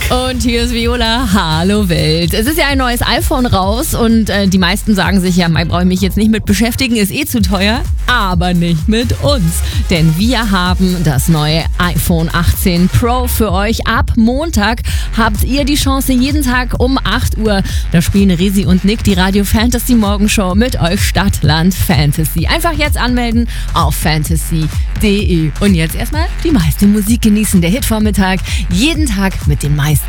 Und hier ist Viola. Hallo Welt. Es ist ja ein neues iPhone raus und die meisten sagen sich ja, brauche ich mich jetzt nicht mit beschäftigen, ist zu teuer. Aber nicht mit uns. Denn wir haben das neue iPhone 18 Pro für euch. Ab Montag habt ihr die Chance, jeden Tag um 8 Uhr, da spielen Risi und Nick die Radio Fantasy Morgenshow mit euch Stadtland Fantasy. Einfach jetzt anmelden auf fantasy.de. Und jetzt erstmal die meiste Musik genießen. Der Hitvormittag. Jeden Tag mit den meisten